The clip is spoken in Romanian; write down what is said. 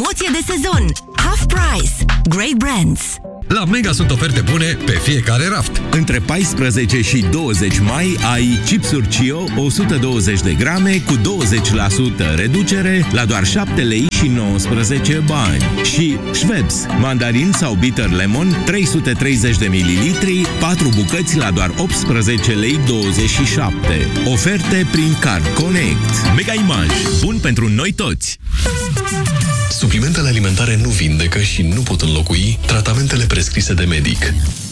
Promoție de sezon. Half price. Great brands. La Mega sunt oferte bune pe fiecare raft. Între 14 și 20 mai ai chipsuri Cio 120 de grame cu 20% reducere la doar 7 lei și 19 bani. Și Schweppes, mandarin sau bitter lemon 330 de mililitri, 4 bucăți la doar 18 lei 27. Oferte prin Card Connect. Mega Image. Bun pentru noi toți! Suplimentele alimentare nu vindecă și nu pot înlocui tratamentele prescrise de medic.